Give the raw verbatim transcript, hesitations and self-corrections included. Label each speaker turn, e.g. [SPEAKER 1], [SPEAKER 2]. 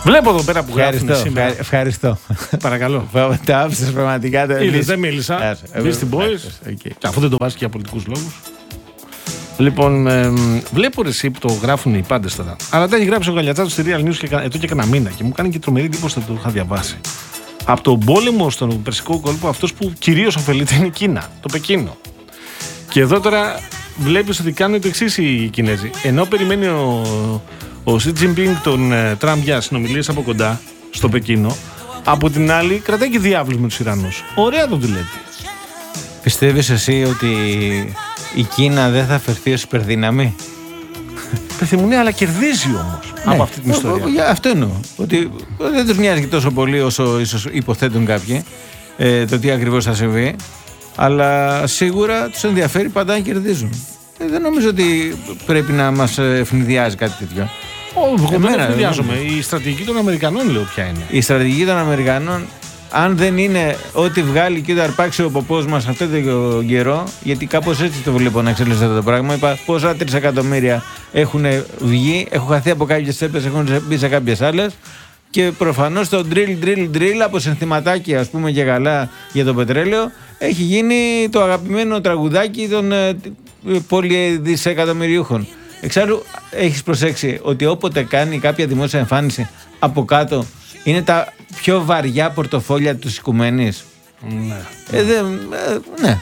[SPEAKER 1] Βλέπω εδώ πέρα που γράφουν σήμερα.
[SPEAKER 2] Ευχαριστώ.
[SPEAKER 1] Παρακαλώ.
[SPEAKER 2] Τα άφησες πραγματικά.
[SPEAKER 1] Είδες, δεν μίλησα. Beastie Boys. Και αφού δεν το βάζει και για πολιτικούς λόγους. Λοιπόν, ε, βλέπω ρε εσύ που το γράφουν οι πάντες τώρα. Αλλά τα έχει γράψει ο Γαλιατσάτος στη Real News και, εδώ και κανένα μήνα και μου κάνει και τρομερή εντύπωση ότι το είχα διαβάσει. Από τον πόλεμο στον Περσικό κόλπο, αυτός που κυρίως ωφελείται είναι η Κίνα, το Πεκίνο. Και εδώ τώρα βλέπεις ότι κάνουν το εξής οι Κινέζοι. Ενώ περιμένει ο, ο Σι Τζινπίνγκ τον ε, Τραμπ για συνομιλίες από κοντά στο Πεκίνο, από την άλλη κρατάει και διάβλους με τους Ιρανούς. Ωραία το δουλεύει.
[SPEAKER 2] Πιστεύεις εσύ ότι η Κίνα δεν θα φερθεί ως υπερδύναμη?
[SPEAKER 1] Παιδί μου, ναι, αλλά κερδίζει όμως ναι, από αυτή την ιστορία.
[SPEAKER 2] Για αυτό εννοώ. Ότι δεν τους νοιάζει τόσο πολύ όσο ίσως υποθέτουν κάποιοι ε, το τι ακριβώς θα συμβεί. Αλλά σίγουρα τους ενδιαφέρει πάντα να κερδίζουν. Ε, δεν νομίζω ότι πρέπει να μας ευνηδιάζει κάτι τέτοιο.
[SPEAKER 1] Όχι, δεν ευνηδιάζομαι. Η στρατηγική των Αμερικανών λέω ποια είναι.
[SPEAKER 2] Η στρατηγική των Αμερικανών, αν δεν είναι ό,τι βγάλει και το αρπάξει ο ποπός μας αυτό τον καιρό, γιατί κάπως έτσι το βλέπω να εξελίσσεται αυτό το πράγμα. Είπα πόσα τρισεκατομμύρια έχουν βγει, έχουν χαθεί από κάποιες τσέπες, έχουν μπει σε κάποιες άλλες. Και προφανώς το drill, drill, drill από συνθηματάκια, ας πούμε, και καλά για το πετρέλαιο, έχει γίνει το αγαπημένο τραγουδάκι των ε, πολυδισεκατομμυριούχων. Εξάλλου, έχεις προσέξει ότι όποτε κάνει κάποια δημόσια εμφάνιση από κάτω, είναι τα πιο βαριά πορτοφόλια του οικουμένης.
[SPEAKER 1] Ναι.
[SPEAKER 2] Ε, δε, ε, ναι.